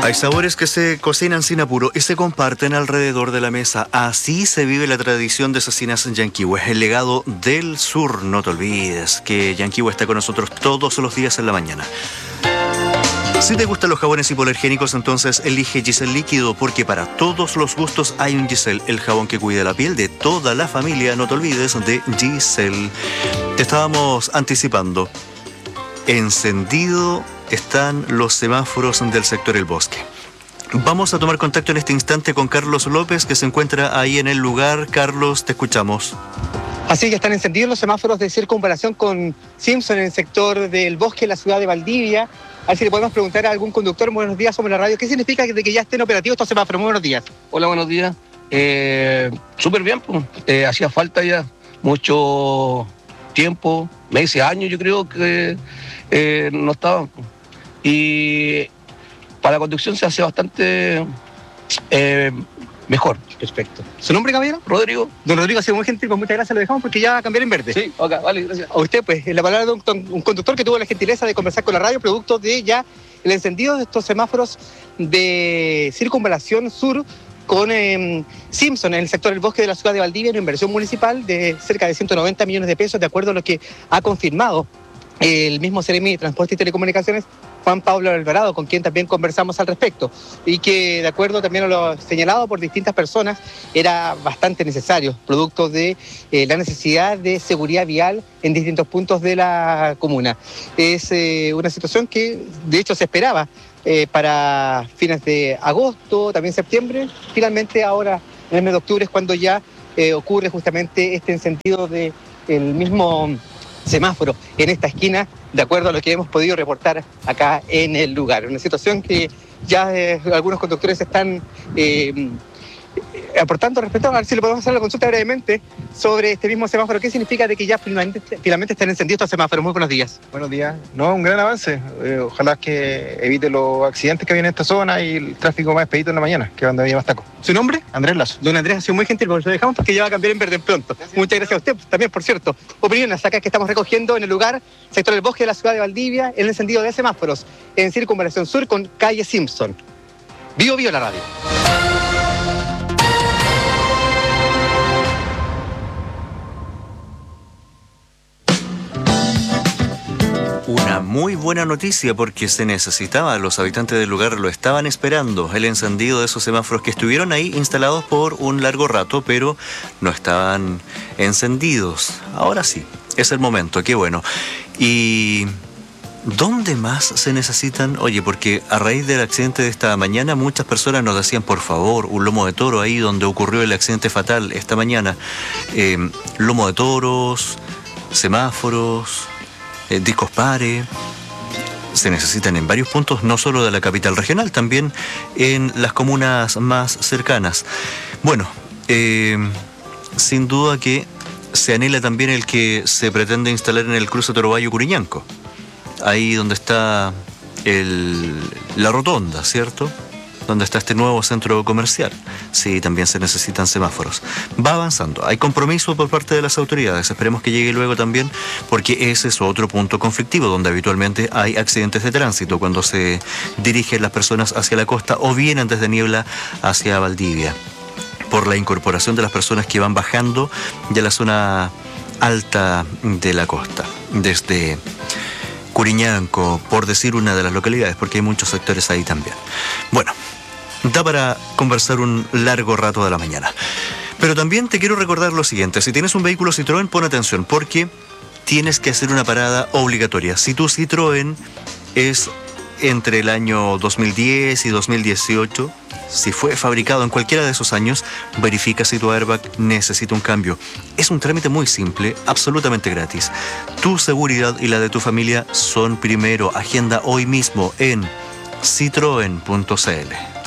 Hay sabores que se cocinan sin apuro y se comparten alrededor de la mesa. Así se vive la tradición de Cecinas Yanquihue, el legado del sur. No te olvides que Yanquihue está con nosotros todos los días en la mañana. Si te gustan los jabones hipoalergénicos, entonces elige Giselle Líquido, porque para todos los gustos hay un Giselle, el jabón que cuida la piel de toda la familia. No te olvides de Giselle. Te estábamos anticipando. Encendido están los semáforos del sector El Bosque. Vamos a tomar contacto en este instante con Carlos López, que se encuentra ahí en el lugar. Carlos, te escuchamos. Así que están encendidos los semáforos de circunvalación con Simpson en el sector del Bosque, en la ciudad de Valdivia. A ver si le podemos preguntar a algún conductor. Buenos días, somos la radio. ¿Qué significa de que ya estén operativos estos semáforos? Muy buenos días. Hola, buenos días. Súper bien, pues. Hacía falta ya mucho tiempo, meses, años, yo creo que no estaban. Y para la conducción se hace bastante mejor. Perfecto. ¿Su nombre, caballero? Rodrigo. Don Rodrigo, ha sido muy gentil, pues muchas gracias, lo dejamos porque ya va a cambiar en verde. Sí, ok, vale, gracias. A usted, pues, la palabra de un conductor que tuvo la gentileza de conversar con la radio, producto de ya el encendido de estos semáforos de circunvalación sur con Simpson en el sector del Bosque de la ciudad de Valdivia, una inversión municipal de cerca de 190 millones de pesos, de acuerdo a lo que ha confirmado el mismo Seremi de Transporte y Telecomunicaciones, Juan Pablo Alvarado, con quien también conversamos al respecto, y que de acuerdo también a lo señalado por distintas personas, era bastante necesario, producto de la necesidad de seguridad vial en distintos puntos de la comuna. Es una situación que de hecho se esperaba para fines de agosto, también septiembre. Finalmente ahora en el mes de octubre es cuando ya ocurre justamente este encendido del mismo semáforo en esta esquina, de acuerdo a lo que hemos podido reportar acá en el lugar. Una situación que ya algunos conductores están aportando respecto. A ver si le podemos hacer la consulta brevemente sobre este mismo semáforo. ¿Qué significa de que ya finalmente estén encendidos estos semáforos? Muy buenos días. Buenos días. No, un gran avance. Ojalá que evite los accidentes que hay en esta zona y el tráfico más expedito en la mañana, que es donde había más taco. ¿Su nombre? Andrés Lazo. Don Andrés, ha sido muy gentil, porque lo dejamos porque ya va a cambiar en verde pronto. Gracias. Muchas gracias a usted también, por cierto. Opiniones acá que estamos recogiendo en el lugar, sector del Bosque de la ciudad de Valdivia, el encendido de semáforos en circunvalación sur con calle Simpson. Vivo la radio. Una muy buena noticia, porque se necesitaba, los habitantes del lugar lo estaban esperando, el encendido de esos semáforos que estuvieron ahí instalados por un largo rato, pero no estaban encendidos. Ahora sí, es el momento, qué bueno. ¿Y dónde más se necesitan? Oye, porque a raíz del accidente de esta mañana muchas personas nos decían, por favor, un lomo de toro ahí donde ocurrió el accidente fatal esta mañana. Lomo de toros, semáforos, discos pares, se necesitan en varios puntos, no solo de la capital regional, también en las comunas más cercanas. Bueno, sin duda que se anhela también el que se pretende instalar en el cruce Torobayo-Curiñanco, ahí donde está la rotonda, ¿cierto?, donde está este nuevo centro comercial. Sí, también se necesitan semáforos. Va avanzando, hay compromiso por parte de las autoridades, esperemos que llegue luego también, porque ese es otro punto conflictivo, donde habitualmente hay accidentes de tránsito, cuando se dirigen las personas hacia la costa o vienen desde Niebla hacia Valdivia, por la incorporación de las personas que van bajando de la zona alta de la costa, desde Curiñanco, por decir una de las localidades, porque hay muchos sectores ahí también. Bueno, da para conversar un largo rato de la mañana. Pero también te quiero recordar lo siguiente: si tienes un vehículo Citroën, pon atención, porque tienes que hacer una parada obligatoria. Si tu Citroën es entre el año 2010 y 2018, si fue fabricado en cualquiera de esos años, verifica si tu airbag necesita un cambio. Es un trámite muy simple, absolutamente gratis. Tu seguridad y la de tu familia son primero. Agenda hoy mismo en citroen.cl.